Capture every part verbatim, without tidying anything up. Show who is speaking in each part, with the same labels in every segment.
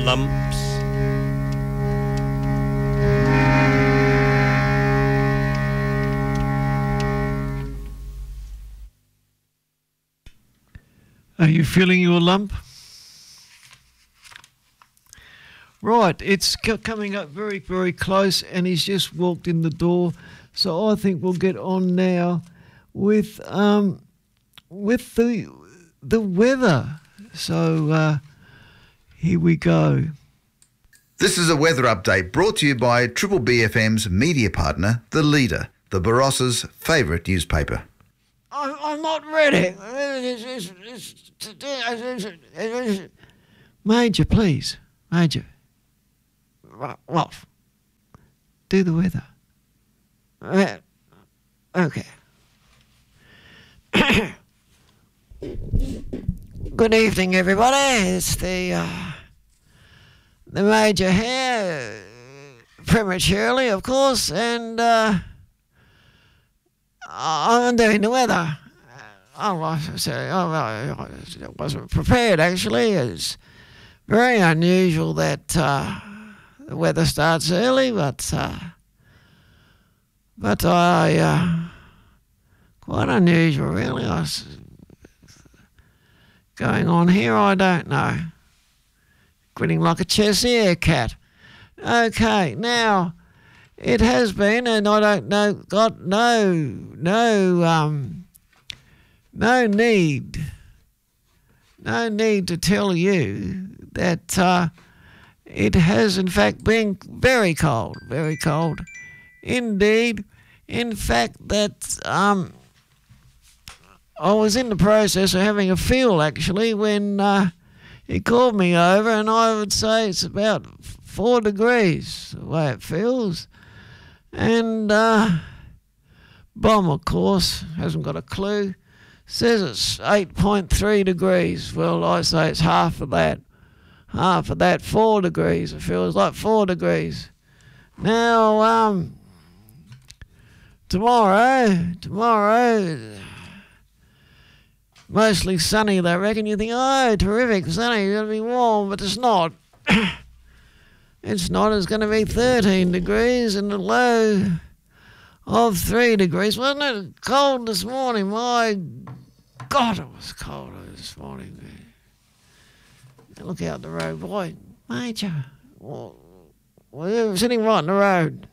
Speaker 1: lumps.
Speaker 2: Are you feeling your lump? Right, it's c- coming up very, very close, and he's just walked in the door. So I think we'll get on now with um, with the the weather. So uh, here we go.
Speaker 3: This is a weather update brought to you by Triple B F M's media partner, The Leader, the Barossa's favourite newspaper.
Speaker 2: I'm, I'm not ready. It's- it's- it's- Major, please. Major. Wolf. Do the weather. Uh, Okay. Good evening, everybody. It's the uh, the Major here, prematurely, of course, and uh, I'm doing the weather. Oh, I sorry, oh, I wasn't prepared, actually. It's very unusual that uh, the weather starts early, but uh, but I uh, quite unusual, really. What's going on here? I don't know. Grinning like a Cheshire cat. Okay, now it has been, and I don't know. Got no, no, um, no need, no need to tell you that. Uh, It has, in fact, been very cold, very cold indeed. In fact, that um, I was in the process of having a feel, actually, when uh, he called me over, and I would say it's about four degrees, the way it feels. And uh, Bomb, of course, hasn't got a clue, says it's eight point three degrees. Well, I say it's half of that. Half of that, four degrees. It feels like four degrees. Now, um, tomorrow, tomorrow, mostly sunny, they reckon. You think, oh, terrific, sunny, it's going to be warm, but it's not. It's not. It's going to be thirteen degrees and a low of three degrees. Wasn't it cold this morning? My God, it was cold this morning. Look out the road, boy. Major, well, we're sitting right in the road.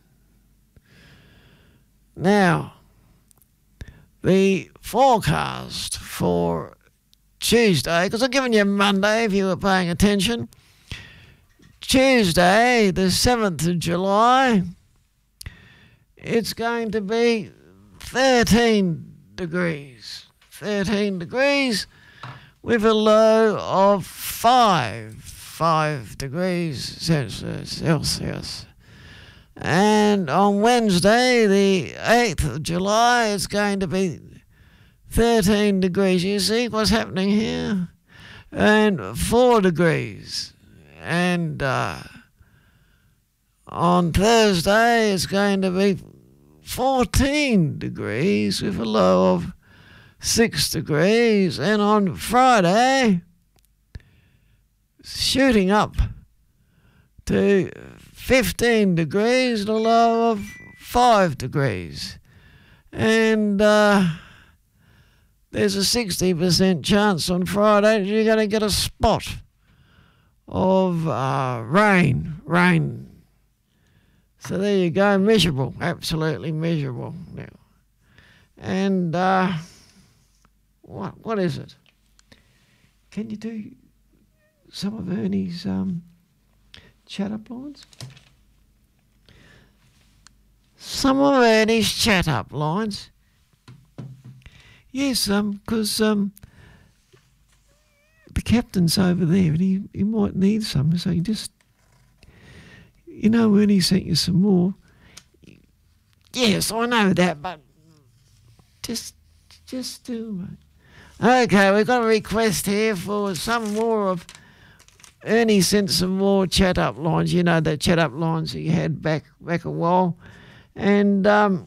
Speaker 2: Now, the forecast for Tuesday, because I've given you Monday if you were paying attention. Tuesday, the seventh of July, it's going to be thirteen degrees. thirteen degrees. With a low of five, five degrees Celsius. And on Wednesday, the eighth of July, it's going to be thirteen degrees. You see what's happening here? And four degrees. And uh, on Thursday, it's going to be fourteen degrees with a low of six degrees, and on Friday, shooting up to fifteen degrees and a low of five degrees. And uh, there's a sixty percent chance on Friday that you're going to get a spot of uh, rain, rain. So there you go, miserable, absolutely miserable now. And uh, What what is it? Can you do some of Ernie's um, chat-up lines? Some of Ernie's chat-up lines? Yes, um, because um, the captain's over there, and he, he might need some, so you just, you know, Ernie sent you some more. Yes, I know that, but just, just do, mate. Okay, we've got a request here for some more of... Ernie sent some more chat-up lines. You know, the chat-up lines he had back back a while. And, um...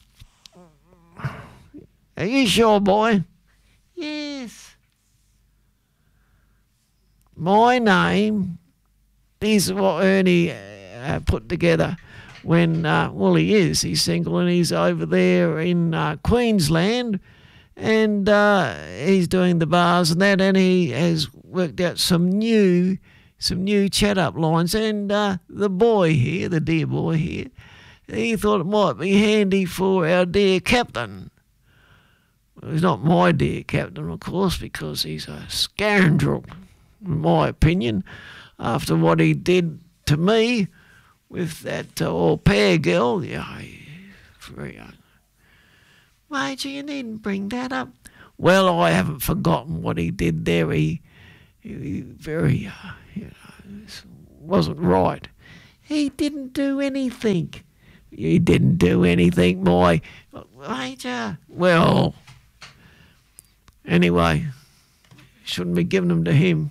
Speaker 2: are you sure, boy? Yes. My name This is what Ernie uh, put together when, uh, well, he is. He's single and he's over there in uh, Queensland, and uh, he's doing the bars and that, and he has worked out some new, some new chat-up lines. And uh, the boy here, the dear boy here, he thought it might be handy for our dear captain. Well, he's not my dear captain, of course, because he's a scoundrel, in my opinion, after what he did to me with that uh, au pair girl. Yeah, very young. Major, you needn't bring that up. Well, I haven't forgotten what he did there. He, he very, uh, you know, wasn't right. He didn't do anything. He didn't do anything, my Major. Well, anyway, shouldn't be giving them to him.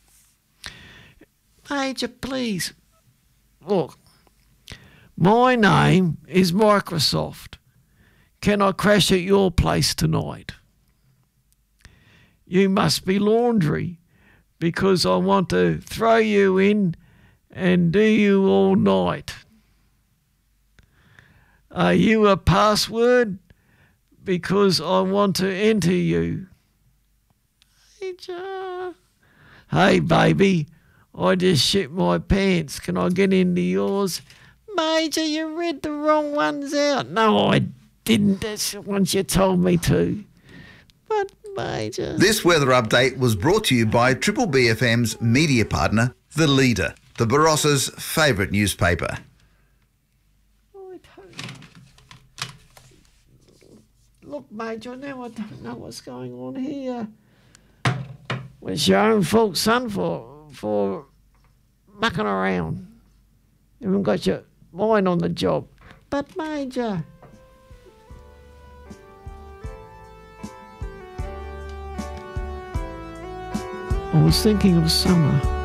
Speaker 2: Major, please. Look, my name is Microsoft. Can I crash at your place tonight? You must be laundry, because I want to throw you in and do you all night. Are you a password? Because I want to enter you. Major. Hey, baby, I just shit my pants. Can I get into yours? Major, you read the wrong ones out. No, I didn't. That's once you told me to. But, Major...
Speaker 3: This weather update was brought to you by Triple B F M's media partner, The Leader, the Barossa's favourite newspaper.
Speaker 2: Look, Major, now I don't know what's going on here. Well, it's your own fault, son, for for mucking around. You haven't got your mind on the job. But, Major... I was thinking of summer.